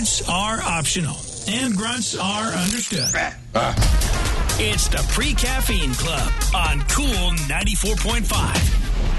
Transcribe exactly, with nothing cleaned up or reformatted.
Farts are optional, and grunts are understood. It's the Pre-Caffeine Club on Cool ninety-four point five.